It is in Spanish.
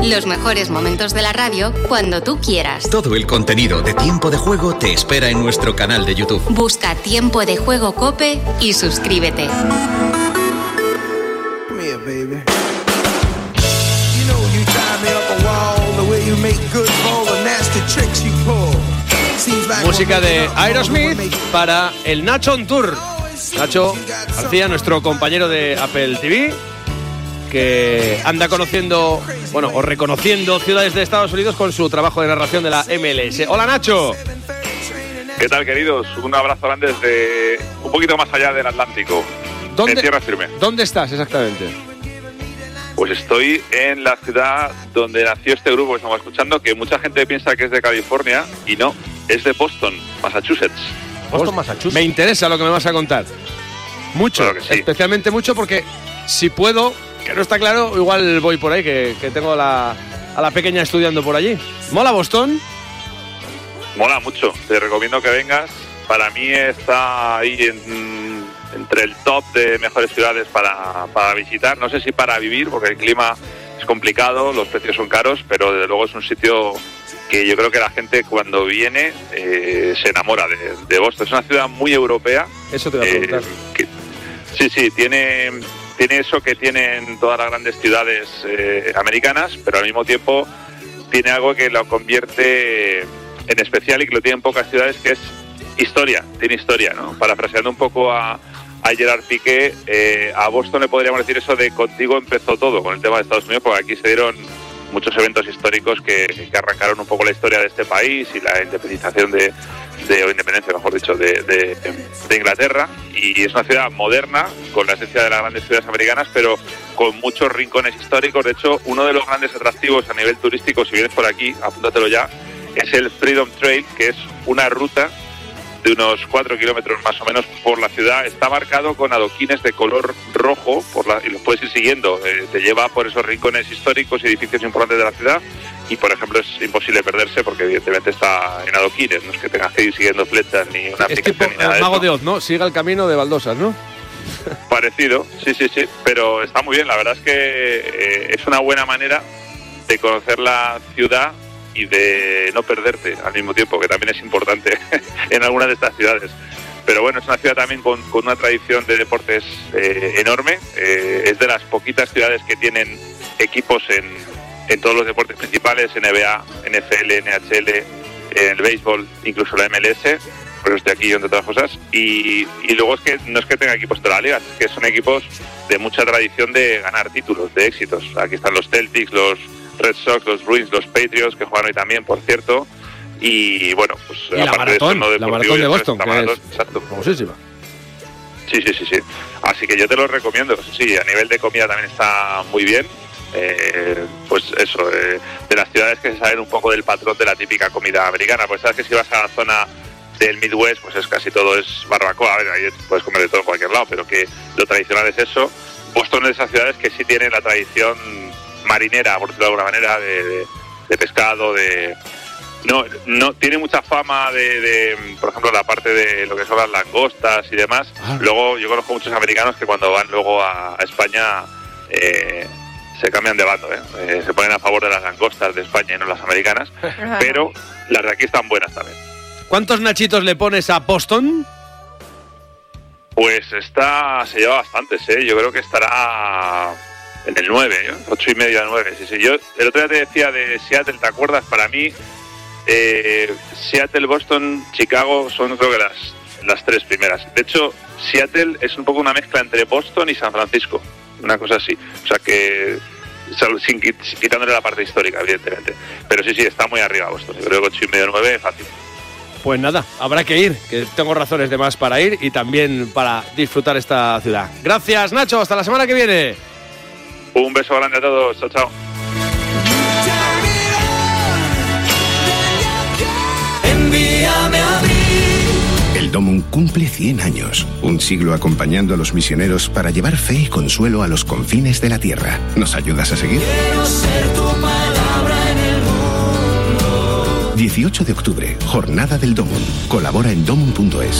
Los mejores momentos de la radio cuando tú quieras. Todo el contenido de Tiempo de Juego te espera en nuestro canal de YouTube. Busca Tiempo de Juego COPE y suscríbete. Música de Aerosmith para el Nacho on Tour. Nacho García, nuestro compañero de Apple TV, que anda conociendo, bueno, o reconociendo ciudades de Estados Unidos con su trabajo de narración de la MLS. Hola, Nacho. ¿Qué tal, queridos? Un abrazo grande desde un poquito más allá del Atlántico, en tierra firme. ¿Dónde estás exactamente? Pues estoy en la ciudad donde nació este grupo que estamos escuchando, que mucha gente piensa que es de California, y no, es de Boston, Massachusetts. Boston, Massachusetts. Me interesa lo que me vas a contar. Mucho, claro que sí. Especialmente mucho, porque si puedo, que no está claro, igual voy por ahí, que tengo a la pequeña estudiando por allí. ¿Mola Boston? Mola mucho, te recomiendo que vengas. Para mí está ahí entre el top de mejores ciudades para visitar. No sé si para vivir, porque el clima es complicado, los precios son caros, pero desde luego es un sitio que yo creo que la gente cuando viene se enamora de Boston. Es una ciudad muy europea. Eso te voy a preguntar. Sí, tiene eso que tienen todas las grandes ciudades americanas, pero al mismo tiempo tiene algo que lo convierte en especial y que lo tienen pocas ciudades, que es historia. Tiene historia, ¿no? Parafraseando un poco a Gerard Piqué, a Boston le podríamos decir eso de contigo empezó todo, con el tema de Estados Unidos, porque aquí se dieron muchos eventos históricos que arrancaron un poco la historia de este país y la independización o independencia, mejor dicho, de Inglaterra. Y es una ciudad moderna, con la esencia de las grandes ciudades americanas, pero con muchos rincones históricos. De hecho, uno de los grandes atractivos a nivel turístico, si vienes por aquí, apúntatelo ya, es el Freedom Trail, que es una ruta de unos 4 kilómetros más o menos por la ciudad. Está marcado con adoquines de color rojo y los puedes ir siguiendo. Te lleva por esos rincones históricos y edificios importantes de la ciudad, y por ejemplo es imposible perderse porque evidentemente está en adoquines, no es que tengas que ir siguiendo flechas ni una aplicación. Es tipo ni nada el Mago de Oz, ¿no? Siga el camino de baldosas, ¿no? Parecido, sí, pero está muy bien. La verdad es que es una buena manera de conocer la ciudad y de no perderte al mismo tiempo, que también es importante en algunas de estas ciudades. Pero bueno, es una ciudad también con una tradición de deportes enorme. Es de las poquitas ciudades que tienen equipos en todos los deportes principales: NBA, NFL, NHL, en el béisbol, incluso la MLS. Por eso estoy aquí, entre otras cosas. Y luego es que no es que tenga equipos de la liga, es que son equipos de mucha tradición de ganar títulos, de éxitos. Aquí están los Celtics, los Red Sox, los Bruins, los Patriots, que juegan hoy también, por cierto. Y bueno, pues y aparte de eso, no deportivo, la maratón de Boston, que es exacto, famosísima. Sí. Así que yo te lo recomiendo. Sí, a nivel de comida también está muy bien. Pues eso, de las ciudades que se saben un poco del patrón de la típica comida americana. Pues sabes que si vas a la zona del Midwest, pues es casi todo es barbacoa. A ver, ahí puedes comer de todo en cualquier lado, pero que lo tradicional es eso. Boston es de esas ciudades que sí tienen la tradición marinera, por decirlo de alguna manera, de pescado, no tiene mucha fama de por ejemplo, la parte de lo que son las langostas y demás. Luego yo conozco muchos americanos que cuando van luego a España se cambian de bando, se ponen a favor de las langostas de España y no las americanas, pero las de aquí están buenas también. ¿Cuántos nachitos le pones a Boston? Pues se lleva bastantes, yo creo que estará en el 9, 8,5 a 9. Sí. Yo el otro día te decía de Seattle, ¿te acuerdas? Para mí, Seattle, Boston, Chicago son creo que las tres primeras. De hecho, Seattle es un poco una mezcla entre Boston y San Francisco, una cosa así. O sea que, quitándole la parte histórica, evidentemente. Pero sí, está muy arriba Boston. Yo creo que 8,5 a 9, fácil. Pues nada, habrá que ir, que tengo razones de más para ir y también para disfrutar esta ciudad. Gracias, Nacho, hasta la semana que viene. Un beso grande a todos, chao. Envíame a mí. El Domum cumple 100 años, un siglo acompañando a los misioneros para llevar fe y consuelo a los confines de la tierra. ¿Nos ayudas a seguir? Quiero ser tu palabra en el mundo. 18 de octubre, Jornada del Domum. Colabora en domum.es.